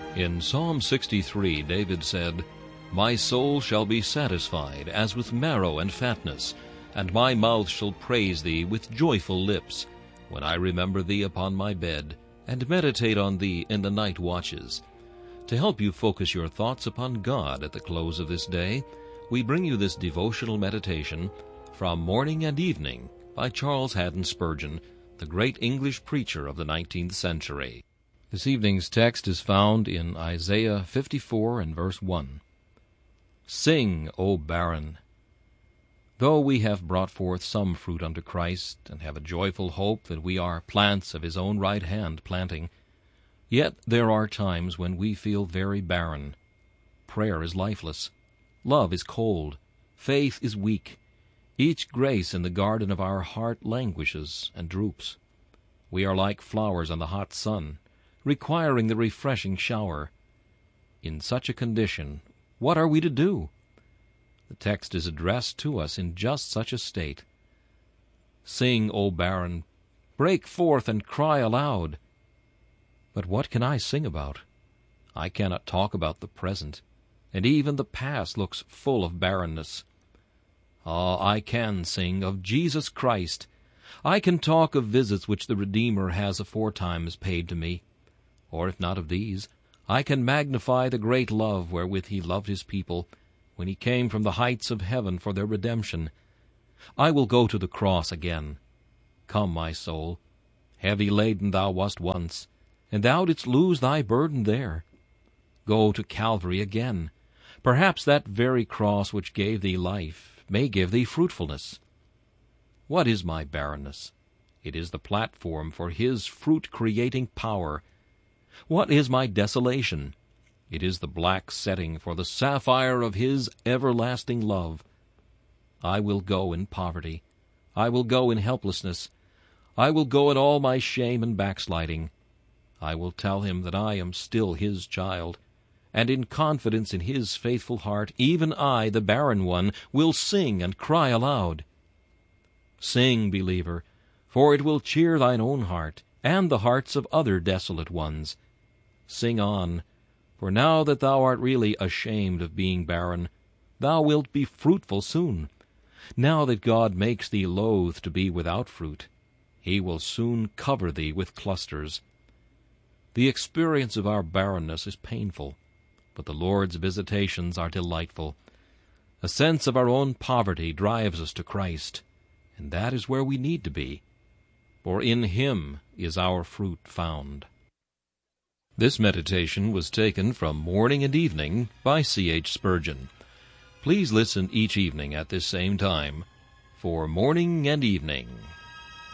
In Psalm 63, David said, "My soul shall be satisfied as with marrow and fatness, and my mouth shall praise thee with joyful lips, when I remember thee upon my bed, and meditate on thee in the night watches." To help you focus your thoughts upon God at the close of this day, we bring you this devotional meditation from Morning and Evening by Charles Haddon Spurgeon, the great English preacher of the 19th century. This evening's text is found in Isaiah 54 and verse 1. Sing, O barren! Though we have brought forth some fruit unto Christ, and have a joyful hope that we are plants of his own right hand planting, yet there are times when we feel very barren. Prayer is lifeless. Love is cold. Faith is weak. Each grace in the garden of our heart languishes and droops. We are like flowers on the hot sun, requiring the refreshing shower. In such a condition, what are we to do? The text is addressed to us in just such a state. Sing, O barren! Break forth and cry aloud! But what can I sing about? I cannot talk about the present, and even the past looks full of barrenness. Ah, I can sing of Jesus Christ. I can talk of visits which the Redeemer has aforetimes paid to me. Or if not of these, I can magnify the great love wherewith he loved his people, when he came from the heights of heaven for their redemption. I will go to the cross again. Come, my soul. Heavy laden thou wast once, and thou didst lose thy burden there. Go to Calvary again. Perhaps that very cross which gave thee life may give thee fruitfulness. What is my barrenness? It is the platform for his fruit-creating power. What is my desolation? It is the black setting for the sapphire of his everlasting love. I will go in poverty. I will go in helplessness. I will go in all my shame and backsliding. I will tell him that I am still his child, and in confidence in his faithful heart, even I, the barren one, will sing and cry aloud. Sing, believer, for it will cheer thine own heart, and the hearts of other desolate ones. Sing on, for now that thou art really ashamed of being barren, thou wilt be fruitful soon. Now that God makes thee loath to be without fruit, he will soon cover thee with clusters. The experience of our barrenness is painful, but the Lord's visitations are delightful. A sense of our own poverty drives us to Christ, and that is where we need to be, for in him is our fruit found. This meditation was taken from Morning and Evening by C.H. Spurgeon. Please listen each evening at this same time for Morning and Evening.